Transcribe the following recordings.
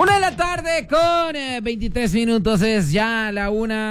1 de la tarde con 23 minutos, es ya la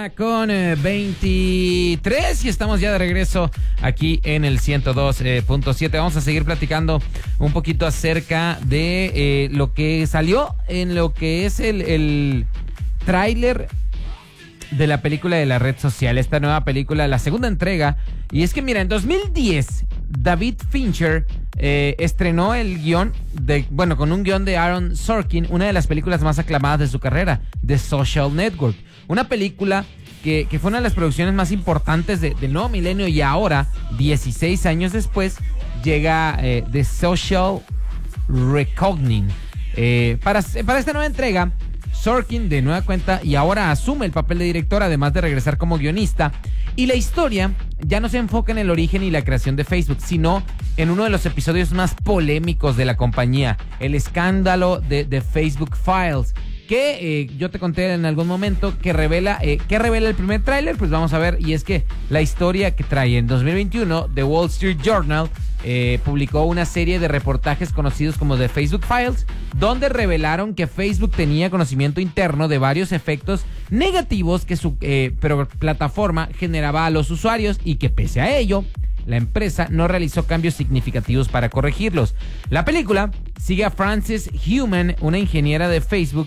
1:23 y estamos ya de regreso aquí en el 102.7. Vamos a seguir platicando un poquito acerca de lo que salió en lo que es el tráiler de la película de la red social, esta nueva película, la segunda entrega. Y es que mira, en 2010 David Fincher estrenó el guión con un guión de Aaron Sorkin, una de las películas más aclamadas de su carrera, The Social Network, una película que fue una de las producciones más importantes del nuevo milenio, y ahora 16 años después llega The Social Reckoning. Para esta nueva entrega, Sorkin de nueva cuenta y ahora asume el papel de director, además de regresar como guionista, y la historia ya no se enfoca en el origen y la creación de Facebook, sino en uno de los episodios más polémicos de la compañía, el escándalo de Facebook Files, que yo te conté en algún momento que revela el primer tráiler. Pues vamos a ver, y es que la historia que trae en 2021, The Wall Street Journal publicó una serie de reportajes conocidos como The Facebook Files, donde revelaron que Facebook tenía conocimiento interno de varios efectos negativos que su plataforma generaba a los usuarios, y que pese a ello, la empresa no realizó cambios significativos para corregirlos. La película sigue a Frances Human, una ingeniera de Facebook,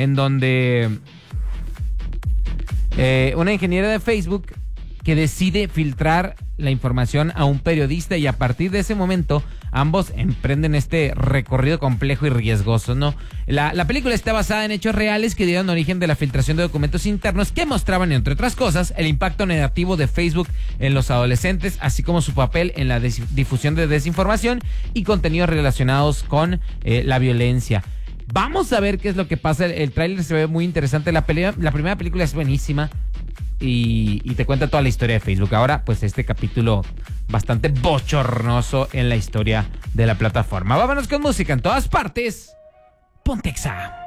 que decide filtrar la información a un periodista, y a partir de ese momento ambos emprenden este recorrido complejo y riesgoso, ¿no? La película está basada en hechos reales que dieron origen de la filtración de documentos internos que mostraban, entre otras cosas, el impacto negativo de Facebook en los adolescentes, así como su papel en la difusión de desinformación y contenidos relacionados con la violencia. Vamos a ver qué es lo que pasa. El tráiler se ve muy interesante. La primera película es buenísima y te cuenta toda la historia de Facebook. Ahora, pues este capítulo bastante bochornoso en la historia de la plataforma. Vámonos con música en todas partes. Ponte Exa.